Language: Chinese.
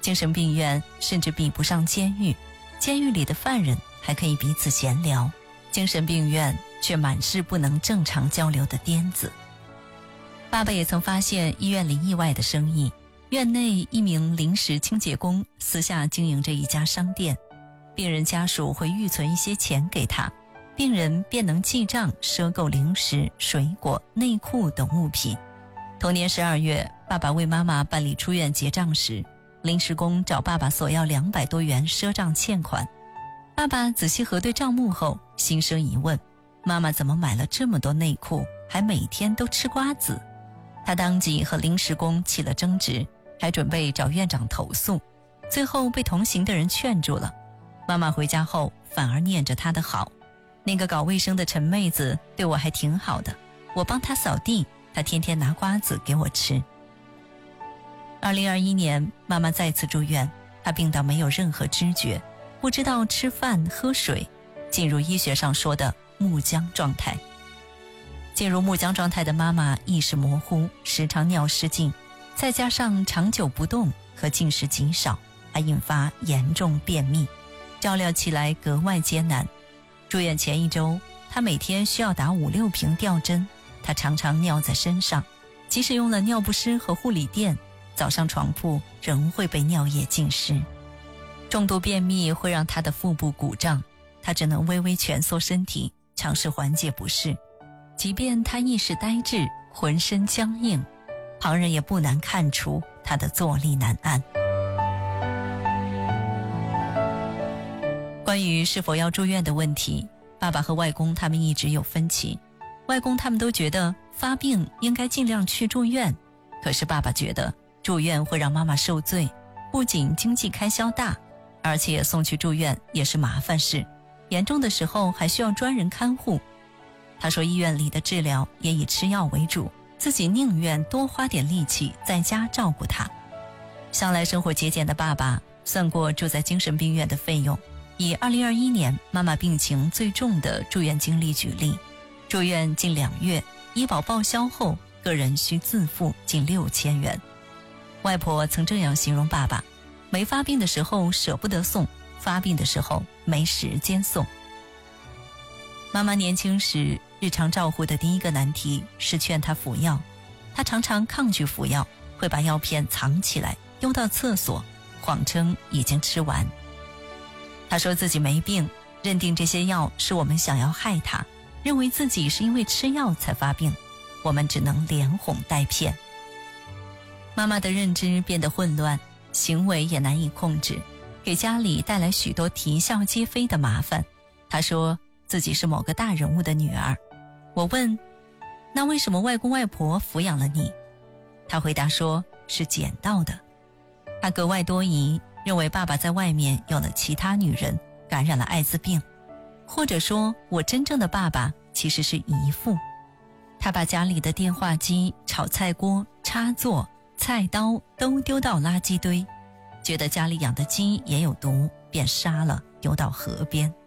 精神病院甚至比不上监狱，监狱里的犯人还可以彼此闲聊，精神病院却满是不能正常交流的癫子。爸爸也曾发现医院里意外的生意，院内一名临时清洁工私下经营着一家商店，病人家属会预存一些钱给他，病人便能记账赊购零食、水果、内裤等物品。同年12月，爸爸为妈妈办理出院结账时，临时工找爸爸索要200多元赊账欠款。爸爸仔细核对账目后，心生疑问，妈妈怎么买了这么多内裤，还每天都吃瓜子？他当即和临时工起了争执，还准备找院长投诉，最后被同行的人劝住了。妈妈回家后反而念着他的好，那个搞卫生的陈妹子对我还挺好的，我帮她扫地，她天天拿瓜子给我吃。2021年，妈妈再次住院，她病到没有任何知觉，不知道吃饭喝水，进入医学上说的木僵状态。进入木僵状态的妈妈意识模糊，时常尿失禁，再加上长久不动和进食极少，还引发严重便秘，照料起来格外艰难。住院前1周，她每天需要打5-6瓶吊针，她常常尿在身上，即使用了尿不湿和护理垫，早上床铺仍会被尿液浸湿。重度便秘会让她的腹部鼓胀，她只能微微蜷缩身体，尝试缓解不适。即便她意识呆滞，浑身僵硬，旁人也不难看出她的坐立难安。关于是否要住院的问题，爸爸和外公他们一直有分歧。外公他们都觉得发病应该尽量去住院，可是爸爸觉得住院会让妈妈受罪，不仅经济开销大，而且送去住院也是麻烦事，严重的时候还需要专人看护。他说医院里的治疗也以吃药为主，自己宁愿多花点力气在家照顾他。向来生活节俭的爸爸算过住在精神病院的费用，以2021年妈妈病情最重的住院经历举例，住院近2月，医保报销后个人需自付近6000元。外婆曾这样形容爸爸，没发病的时候舍不得送，发病的时候没时间送。妈妈年轻时日常照护的第一个难题是劝她服药，她常常抗拒服药，会把药片藏起来丢到厕所，谎称已经吃完。她说自己没病，认定这些药是我们想要害她，认为自己是因为吃药才发病，我们只能连哄带骗。妈妈的认知变得混乱，行为也难以控制，给家里带来许多啼笑皆非的麻烦。她说自己是某个大人物的女儿。我问，那为什么外公外婆抚养了你？她回答说是捡到的。她格外多疑，认为爸爸在外面有了其他女人，感染了艾滋病，或者说我真正的爸爸其实是姨父。她把家里的电话机、炒菜锅、插座、菜刀都丢到垃圾堆，觉得家里养的鸡也有毒，便杀了丢到河边。